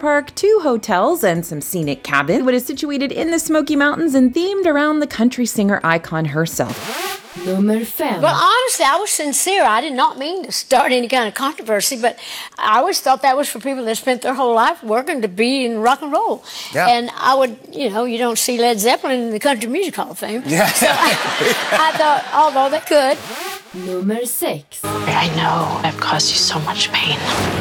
park, 2 hotels, and some scenic cabins. It is situated in the Smoky Mountains and themed around the country singer icon herself. Nummer 5. Well, honestly, I was sincere. I did not mean to start any kind of controversy, but I always thought that was for people that spent their whole life working to be in rock and roll. Yeah. And I would, you don't see Led Zeppelin in the Country Music Hall of Fame. Yeah. So I thought, although they could. Nummer 6. I know I've caused you so much pain.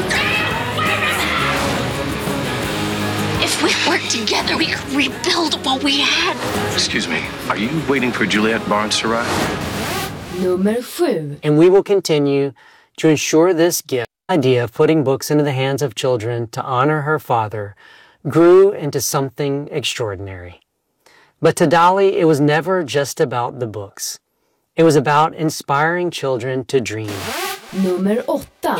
If we work together, we could rebuild what we had. Excuse me, are you waiting for Juliette Barnes to arrive? Nummer 7. And we will continue to ensure this gift idea of putting books into the hands of children to honor her father grew into something extraordinary. But to Dolly, it was never just about the books. It was about inspiring children to dream. Nummer 8.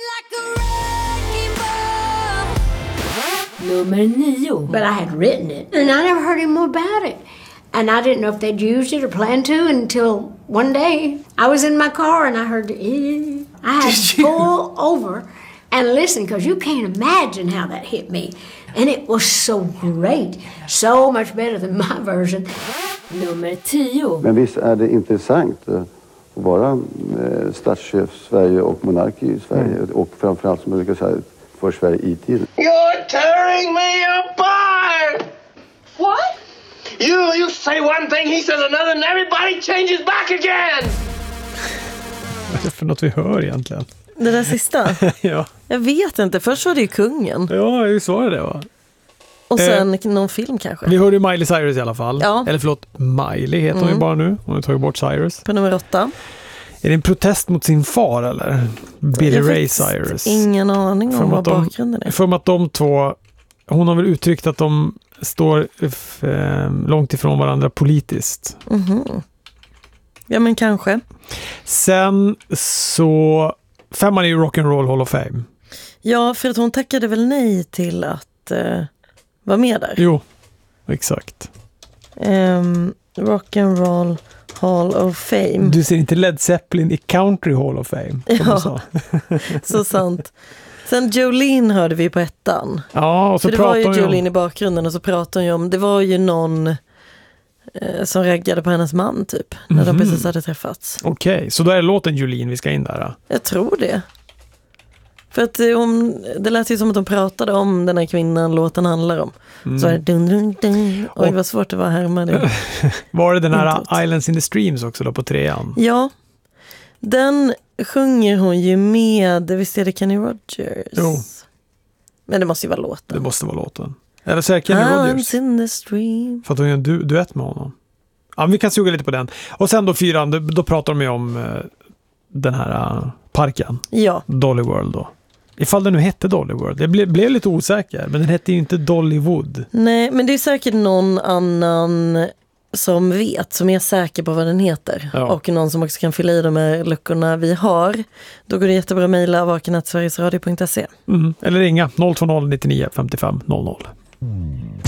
Nummer 9. But I had written it, and I never heard any more about it. And I didn't know if they'd used it or planned to until one day I was in my car and I heard I had to pull over and listen, because you can't imagine how that hit me. And it was so great, so much better than my version. Nummer 10. Men visst är det intressant att vara statschef i Sverige och monark i Sverige och framförallt, som jag brukar säga, för Sverige i tiden. You're tearing me apart! What? You say one thing, he says another, and everybody changes back again! Vad är det för något vi hör egentligen? Det där sista? Ja. Jag vet inte, först var det ju kungen. Ja, hur var det va? Och sen någon film kanske. Vi hörde ju Miley Cyrus i alla fall. Ja. Eller förlåt, Miley heter hon ju bara nu. Hon har tagit bort Cyrus. På nummer 8. Är det en protest mot sin far eller? Billy Ray Cyrus. Ingen aning om vad bakgrunden är. För att de två, hon har väl uttryckt att de står långt ifrån varandra politiskt. Mhm. Ja, men kanske. Sen så 5 är ju Rock and Roll Hall of Fame. Ja, för att hon tackade väl nej till att vara med där. Jo, exakt. Rock and Roll Hall of Fame. Du ser inte Led Zeppelin i Country Hall of Fame. Ja, så sant. Sen Jolene hörde vi på 1. Ja, och så det var ju Jolene i bakgrunden, och så pratade hon ju om, det var ju någon som reagerade på hennes man typ, när de precis hade träffats. Okej, så då är det låten Jolene vi ska in där då? Jag tror det. För att det lät ju som att de pratade om den här kvinnan låten handlar om. Så är det dun, dun, dun. Oj, vad svårt det var här med det. Var det den här Islands in the Streams också då på 3? Ja. Den sjunger hon ju med, visst är det Kenny Rogers? Jo. Men det måste ju vara låten. Det måste vara låten. Eller så är det Kenny Islands Rogers. in the stream. För att hon gör en duett med honom. Ja, vi kan suga lite på den. Och sen då 4, då pratar de ju om den här parken. Ja. Dolly World då. Ifall den nu hette Dolly World. Jag blev lite osäker, men den hette ju inte Dollywood. Nej, men det är säkert någon annan som vet, som är säker på vad den heter. Ja. Och någon som också kan fylla i de här luckorna vi har. Då går det jättebra att mejla vaken@sverigesradio.se. Eller ringa 020 99 55 00.